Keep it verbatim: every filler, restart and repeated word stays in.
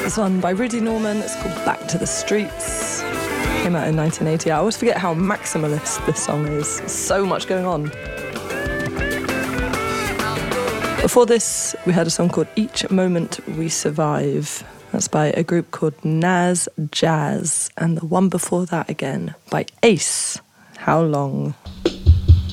This one by Rudy Norman. It's called Back to the Streets. Came out in nineteen eighty. I always forget how maximalist this song is. So much going on. Before this, we had a song called Each Moment We Survive. That's by a group called Naz Jazz. And the one before that again by Ace. How Long?